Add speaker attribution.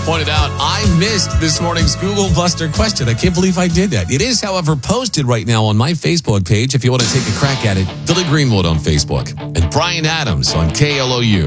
Speaker 1: pointed out, I missed this morning's Google Buster question. I can't believe I did that. It is, however, posted right now on my Facebook page if you want to take a crack at it. Billy Greenwood on Facebook and Brian Adams on KLOU.